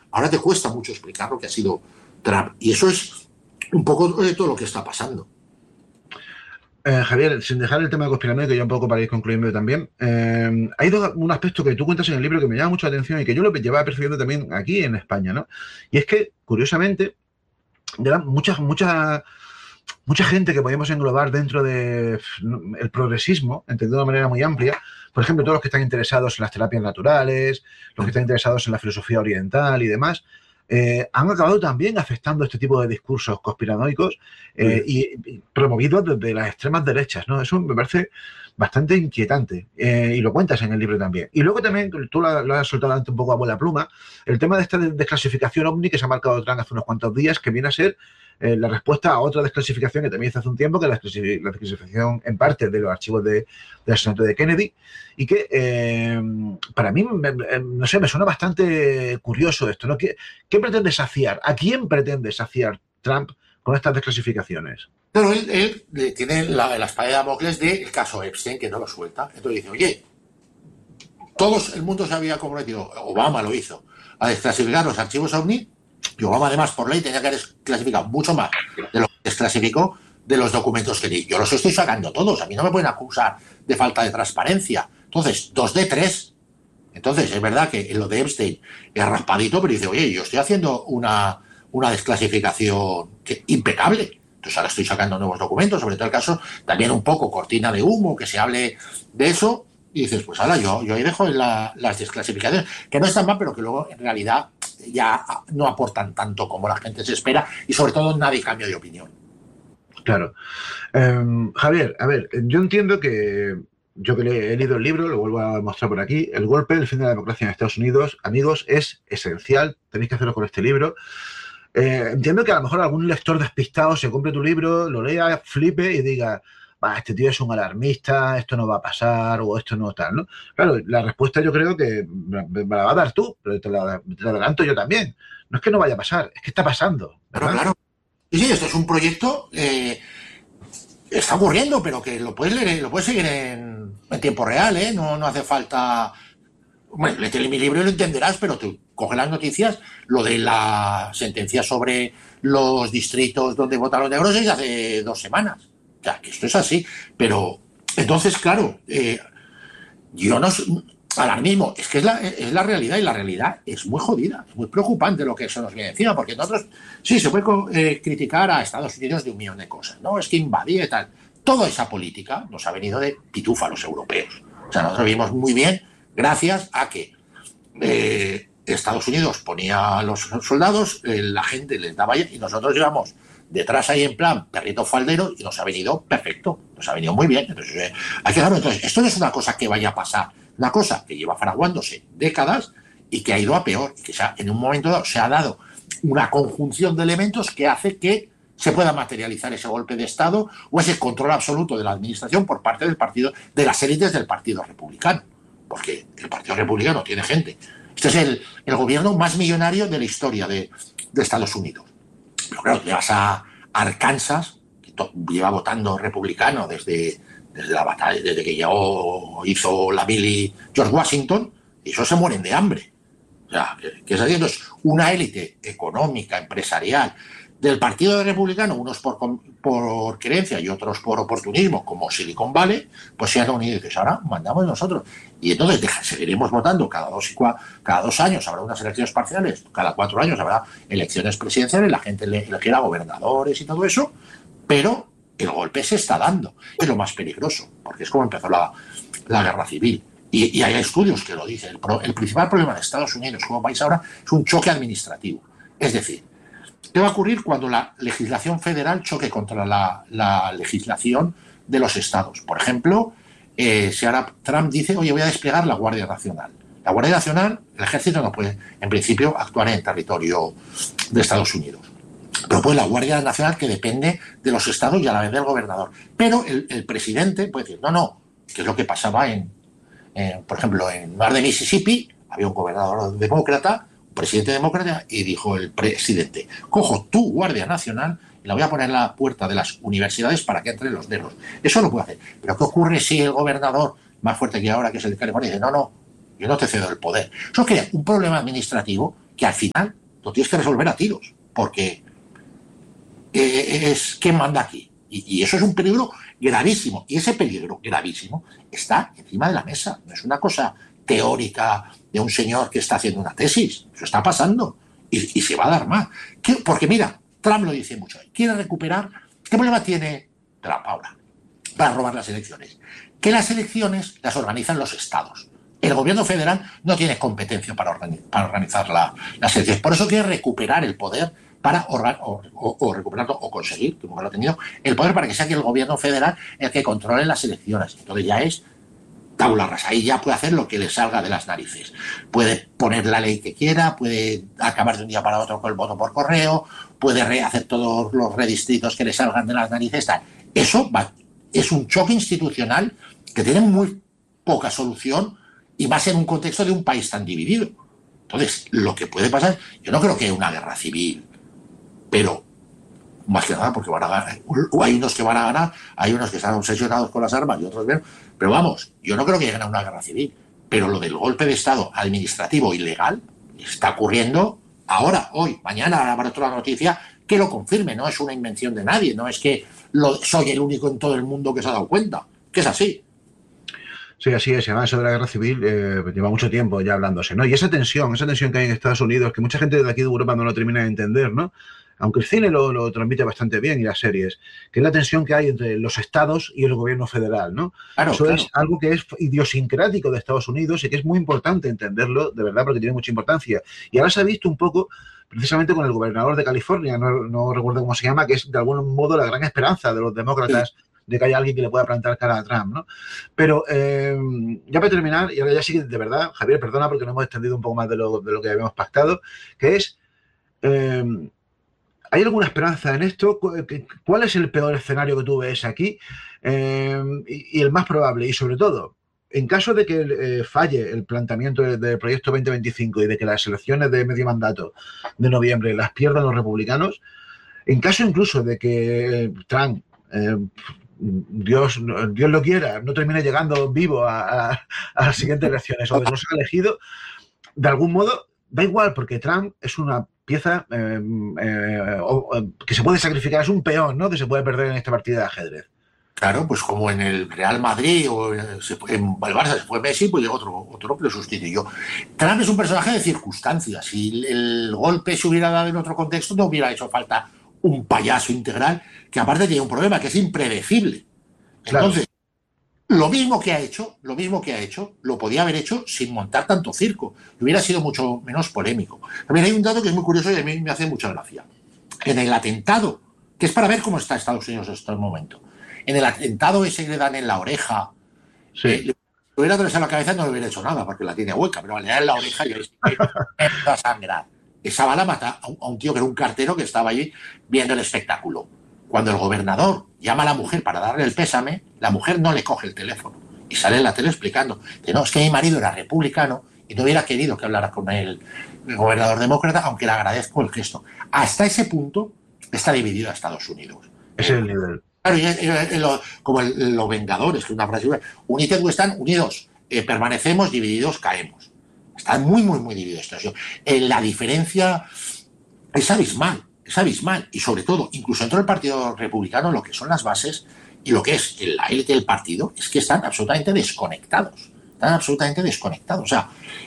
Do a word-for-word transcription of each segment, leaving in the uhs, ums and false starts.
Ahora te cuesta mucho explicar lo que ha sido Trump. Y eso es un poco de todo lo que está pasando. Eh, Javier, sin dejar el tema de conspiranoico, ya un poco para ir concluyendo también, eh, hay dos, un aspecto que tú cuentas en el libro que me llama mucho la atención y que yo lo llevaba percibiendo también aquí en España, ¿no? Y es que, curiosamente, mucha, mucha, mucha gente que podemos englobar dentro del de progresismo, entendido de una manera muy amplia, por ejemplo, todos los que están interesados en las terapias naturales, los que están interesados en la filosofía oriental y demás, eh, han acabado también afectando este tipo de discursos conspiranoicos eh, y, y promovidos desde las extremas derechas, ¿no? Eso me parece bastante inquietante eh, y lo cuentas en el libro también. Y luego también, tú lo, lo has soltado antes un poco a vuela pluma, el tema de esta desclasificación ovni que se ha marcado Trump hace unos cuantos días, que viene a ser eh, la respuesta a otra desclasificación que también hizo hace un tiempo, que es la, la desclasificación en parte de los archivos de, del asesinato de Kennedy, y que eh, para mí, me, no sé, me suena bastante curioso esto, ¿no? ¿Qué, ¿Qué pretende saciar? ¿A quién pretende saciar Trump con estas desclasificaciones? Pero él, él tiene la, la espada de Damocles del caso Epstein, que no lo suelta. Entonces dice, oye, todo el mundo se había comprometido, Obama lo hizo, a desclasificar los archivos OVNI, y Obama además por ley tenía que desclasificar mucho más de lo que desclasificó de los documentos que di. Yo los estoy sacando todos, a mí no me pueden acusar de falta de transparencia. Entonces, dos de tres. Entonces, es verdad que lo de Epstein es raspadito, pero dice, oye, yo estoy haciendo una, una desclasificación que, impecable. Entonces ahora estoy sacando nuevos documentos, sobre todo el caso, también un poco cortina de humo, que se hable de eso, y dices, pues ahora yo, yo ahí dejo la, las desclasificaciones, que no están mal, pero que luego en realidad ya no aportan tanto como la gente se espera, y sobre todo nadie cambia de opinión. Claro. Eh, Javier, a ver, yo entiendo que yo que he leído el libro, lo vuelvo a mostrar por aquí, el golpe del fin de la democracia en Estados Unidos, amigos, es esencial, tenéis que hacerlo con este libro. Eh, entiendo que a lo mejor algún lector despistado se compre tu libro, lo lea, flipe y diga, bah, este tío es un alarmista, esto no va a pasar o esto no tal, ¿no? Claro, la respuesta yo creo que me la va a dar tú, pero te la, te la adelanto yo también. No es que no vaya a pasar, es que está pasando, ¿verdad? Claro, claro. Sí, sí, esto es un proyecto, eh, está ocurriendo, pero que lo puedes leer, lo puedes seguir en, en tiempo real, ¿eh? No, no hace falta... Bueno, léete mi libro y lo entenderás, pero tú coge las noticias, lo de la sentencia sobre los distritos donde votan los negros es de hace dos semanas. O sea, que esto es así. Pero, entonces, claro, eh, yo no... Alarmismo, es que es la, es la realidad, y la realidad es muy jodida, es muy preocupante lo que eso nos viene encima, porque nosotros, sí, se puede eh, criticar a Estados Unidos de un millón de cosas, ¿no? Es que invadía y tal. Toda esa política nos ha venido de pitúfalos europeos. O sea, nosotros vimos muy bien gracias a que eh, Estados Unidos ponía a los soldados, eh, la gente les daba y nosotros íbamos detrás ahí en plan perrito faldero y nos ha venido perfecto, nos ha venido muy bien. Entonces, eh, hay que darlo. Entonces, esto no es una cosa que vaya a pasar, una cosa que lleva fraguándose décadas y que ha ido a peor, y que se ha, en un momento dado se ha dado una conjunción de elementos que hace que se pueda materializar ese golpe de Estado o ese control absoluto de la administración por parte del partido, de las élites del Partido Republicano. Porque el Partido Republicano tiene gente. Este es el, el gobierno más millonario de la historia de, de Estados Unidos. Pero claro, te vas a Arkansas, que to, lleva votando republicano desde, desde la batalla, desde que llegó, hizo la mili George Washington, y esos se mueren de hambre. O sea, que, que es así. Entonces, una élite económica, empresarial, del Partido Republicano, unos por, por creencia y otros por oportunismo, como Silicon Valley, pues se han unido y dices, ahora mandamos nosotros. Y entonces deja, seguiremos votando cada dos, y cua, cada dos años, habrá unas elecciones parciales, cada cuatro años habrá elecciones presidenciales, la gente elegirá gobernadores y todo eso, pero el golpe se está dando. Es lo más peligroso, porque es como empezó la, la guerra civil. Y, y hay estudios que lo dicen. El, pro, el principal problema de Estados Unidos como país ahora es un choque administrativo. Es decir, ¿qué va a ocurrir cuando la legislación federal choque contra la, la legislación de los estados? Por ejemplo, eh, si ahora Trump dice, oye, voy a desplegar la Guardia Nacional. La Guardia Nacional, el ejército no puede, en principio, actuar en el territorio de Estados Unidos. Pero pues la Guardia Nacional, que depende de los estados y a la vez del gobernador. Pero el, el presidente puede decir, no, no, que es lo que pasaba en, en por ejemplo, en Mar de Mississippi, había un gobernador demócrata, presidente demócrata, y dijo el presidente, cojo tu Guardia Nacional y la voy a poner en la puerta de las universidades para que entren los negros. Eso lo puede hacer. Pero ¿qué ocurre si el gobernador más fuerte que ahora, que es el de California, dice, no, no, yo no te cedo el poder? Eso crea un problema administrativo que al final lo tienes que resolver a tiros, porque eh, es quien manda aquí. Y, y eso es un peligro gravísimo. Y ese peligro gravísimo está encima de la mesa. No es una cosa teórica de un señor que está haciendo una tesis. Eso está pasando. Y, y se va a dar más. ¿Qué? Porque mira, Trump lo dice mucho. Quiere recuperar... ¿Qué problema tiene Trump ahora para robar las elecciones? Que las elecciones las organizan los estados. El gobierno federal no tiene competencia para, organi- para organizar la, las elecciones. Por eso quiere recuperar el poder para orga- o, o, o recuperarlo o conseguir, que nunca lo ha tenido, el poder para que sea que el gobierno federal el que controle las elecciones. Entonces ya es tabula rasa. Ahí ya puede hacer lo que le salga de las narices. Puede poner la ley que quiera, puede acabar de un día para otro con el voto por correo, puede hacer todos los redistritos que le salgan de las narices. Tal. Eso va, es un choque institucional que tiene muy poca solución y más en un contexto de un país tan dividido. Entonces, lo que puede pasar, yo no creo que haya una guerra civil, pero más que nada porque van a ganar. Hay unos que van a ganar, hay unos que están obsesionados con las armas y otros menos. Pero vamos, yo no creo que llegue a una guerra civil. Pero lo del golpe de Estado administrativo ilegal está ocurriendo ahora, hoy, mañana habrá otra noticia que lo confirme. No es una invención de nadie, no es que lo, soy el único en todo el mundo que se ha dado cuenta, que es así. Sí, así es. Además, eso de la guerra civil eh, lleva mucho tiempo ya hablándose, ¿no? Y esa tensión, esa tensión que hay en Estados Unidos, que mucha gente de aquí de Europa no lo termina de entender, ¿no? Aunque el cine lo, lo transmite bastante bien y las series, que es la tensión que hay entre los estados y el gobierno federal, ¿no? Claro, Eso claro. es algo que es idiosincrático de Estados Unidos y que es muy importante entenderlo, de verdad, porque tiene mucha importancia. Y ahora se ha visto un poco, precisamente con el gobernador de California, no, no recuerdo cómo se llama, que es de algún modo la gran esperanza de los demócratas, sí, de que haya alguien que le pueda plantar cara a Trump, ¿no? Pero eh, ya para terminar, y ahora ya sí que de verdad, Javier, perdona porque nos hemos extendido un poco más de lo, de lo que habíamos pactado, que es... Eh, ¿hay alguna esperanza en esto? ¿Cuál es el peor escenario que tú ves aquí? Eh, y, y el más probable. Y sobre todo, en caso de que eh, falle el planteamiento del, del proyecto veinte veinticinco y de que las elecciones de medio mandato de noviembre las pierdan los republicanos, en caso incluso de que Trump, eh, Dios, Dios lo quiera, no termine llegando vivo a, a, a las siguientes elecciones o de que no sea elegido, de algún modo, da igual, porque Trump es una pieza eh, eh, o, que se puede sacrificar, es un peón, ¿no? Que se puede perder en esta partida de ajedrez. Claro, pues como en el Real Madrid o en el Barça se fue Messi, pues llegó otro, otro que lo sustituyó. Trump es un personaje de circunstancias. Si el golpe se hubiera dado en otro contexto, no hubiera hecho falta un payaso integral, que aparte tiene un problema, que es impredecible. Entonces, claro, lo mismo que ha hecho, lo mismo que ha hecho, lo podía haber hecho sin montar tanto circo. Hubiera sido mucho menos polémico. También hay un dato que es muy curioso y a mí me hace mucha gracia. En el atentado, que es para ver cómo está Estados Unidos en este momento, en el atentado ese que le dan en la oreja, sí, eh, le hubiera atravesado la cabeza, no le hubiera hecho nada porque la tiene hueca, pero le dan en la oreja y ahí empieza a sangrar. Esa bala mata a un, a un tío que era un cartero que estaba allí viendo el espectáculo. Cuando el gobernador llama a la mujer para darle el pésame, la mujer no le coge el teléfono y sale en la tele explicando que no, es que mi marido era republicano y no hubiera querido que hablara con el, el gobernador demócrata, aunque le agradezco el gesto. Hasta ese punto está dividido a Estados Unidos. Ese es el nivel. Claro, y, y, y lo, como el, los Vengadores, que es una frase, united we stand, unidos, eh, permanecemos, divididos caemos. Están muy, muy, muy divididos. Eh, la diferencia es abismal. Es abismal y sobre todo, incluso dentro del Partido Republicano, lo que son las bases y lo que es la élite del partido es que están absolutamente desconectados, están absolutamente desconectados. O sea,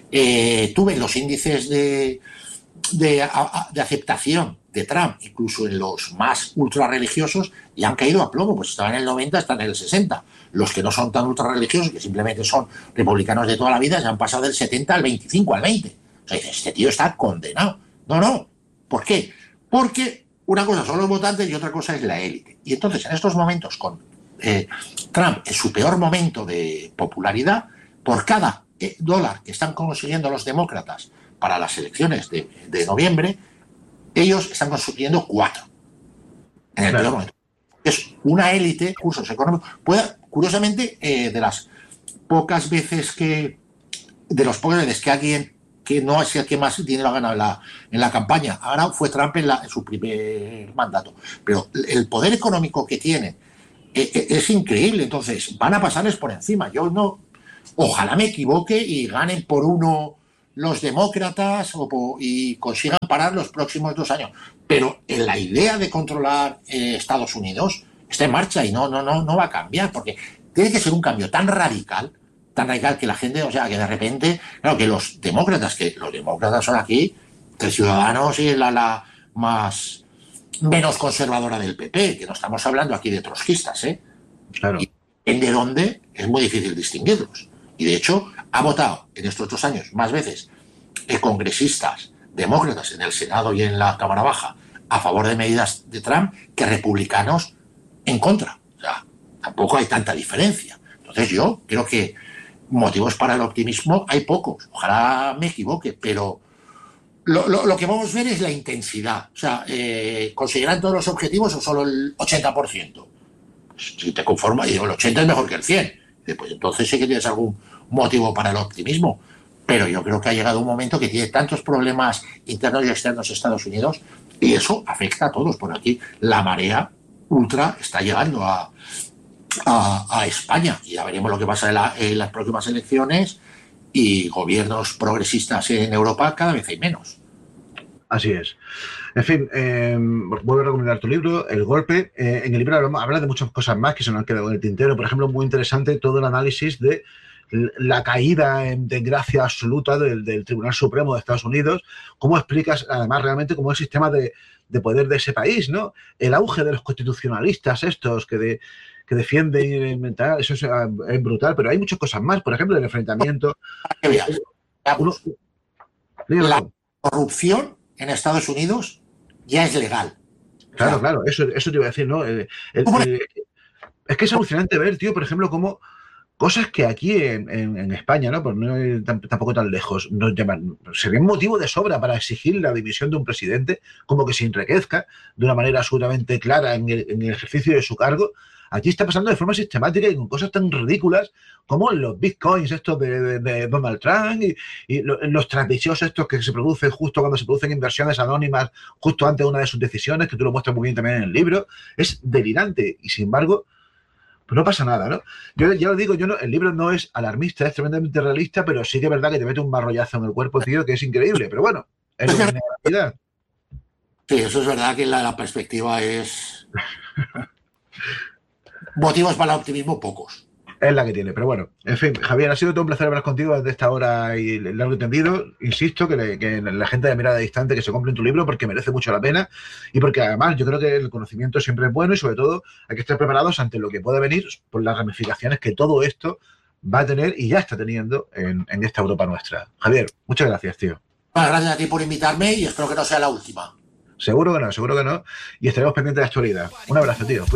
eh, tú ves los índices de, de, a, de aceptación de Trump, incluso en los más ultra religiosos, y han caído a plomo, pues estaban en el noventa, están en el sesenta. Los que no son tan ultra religiosos, que simplemente son republicanos de toda la vida, se han pasado del setenta al veinticinco, al veinte. O sea, este tío está condenado. No, no. ¿Por qué? Porque una cosa son los votantes y otra cosa es la élite. Y entonces, en estos momentos, con eh, Trump en su peor momento de popularidad, por cada eh, dólar que están consiguiendo los demócratas para las elecciones de, de noviembre, ellos están consiguiendo cuatro. En el claro. peor momento. Es una élite, cursos económicos. Puede, curiosamente, eh, de las pocas veces que, de los pocas veces que alguien que no es el que más dinero ha ganado en la, en la campaña. Ahora fue Trump en, la, en su primer mandato. Pero el poder económico que tienen es, es increíble. Entonces, van a pasarles por encima. Yo no... Ojalá me equivoque y ganen por uno los demócratas o, y consigan parar los próximos dos años. Pero en la idea de controlar eh, Estados Unidos está en marcha y no, no, no, no va a cambiar, porque tiene que ser un cambio tan radical, tan radical que la gente, o sea, que de repente, claro, que los demócratas, que los demócratas son aquí, que Ciudadanos y la, la más menos conservadora del P P, que no estamos hablando aquí de trotskistas, ¿eh? Claro. Y de dónde es muy difícil distinguirlos. Y de hecho, ha votado en estos dos años más veces eh, congresistas demócratas en el Senado y en la Cámara Baja a favor de medidas de Trump que republicanos en contra. O sea, tampoco hay tanta diferencia. Entonces yo creo que motivos para el optimismo hay pocos. Ojalá me equivoque, pero lo, lo, lo que vamos a ver es la intensidad. O sea, eh, ¿conseguirán todos los objetivos o solo el ochenta por ciento? Si te conformas, y digo, el ochenta es mejor que el cien. Pues entonces sí que tienes algún motivo para el optimismo. Pero yo creo que ha llegado un momento que tiene tantos problemas internos y externos Estados Unidos y eso afecta a todos. Por aquí la marea ultra está llegando a, a, a España y ya veremos lo que pasa en, la, en las próximas elecciones y gobiernos progresistas en Europa cada vez hay menos. Así es. En fin, eh, vuelvo a recomendar tu libro, El Golpe. Eh, en el libro habla de muchas cosas más que se nos han quedado en el tintero. Por ejemplo, muy interesante todo el análisis de la caída en desgracia absoluta del, del Tribunal Supremo de Estados Unidos. ¿Cómo explicas, además, realmente cómo es el sistema de, de poder de ese país, ¿no? El auge de los constitucionalistas estos que, de, que defienden, eso es, es brutal, pero hay muchas cosas más. Por ejemplo, el enfrentamiento. Que veas. Uno, la corrupción en Estados Unidos ya es legal. Claro, o sea, claro, eso, eso te iba a decir, ¿no? El, el, el, es que es alucinante ver, tío, por ejemplo, cómo cosas que aquí en, en, en España, ¿no? Pues no ir tampoco tan lejos, nos llaman, sería un motivo de sobra para exigir la dimisión de un presidente, como que se enriquezca de una manera absolutamente clara en el, en el ejercicio de su cargo. Aquí está pasando de forma sistemática y con cosas tan ridículas como los bitcoins estos de, de, de Donald Trump y, y los transmisiones estos que se producen justo cuando se producen inversiones anónimas justo antes de una de sus decisiones, que tú lo muestras muy bien también en el libro. Es delirante y, sin embargo, pues no pasa nada, ¿no? Yo ya lo digo, yo no, el libro no es alarmista, es tremendamente realista, pero sí que es verdad que te mete un marrollazo en el cuerpo, tío, que es increíble. Pero bueno, es la realidad. Sí, eso es verdad que la, la perspectiva es... Motivos para el optimismo, pocos. Es la que tiene, pero bueno. En fin, Javier, ha sido todo un placer hablar contigo desde esta hora y largo y tendido. Insisto que, le, que la gente de Mirada Distante que se compre tu libro porque merece mucho la pena y porque además yo creo que el conocimiento siempre es bueno y sobre todo hay que estar preparados ante lo que puede venir por las ramificaciones que todo esto va a tener y ya está teniendo en, en esta Europa nuestra. Javier, muchas gracias, tío. Bueno, gracias a ti por invitarme y espero que no sea la última. Seguro que no, seguro que no. Y estaremos pendientes de la actualidad. Un abrazo, tío.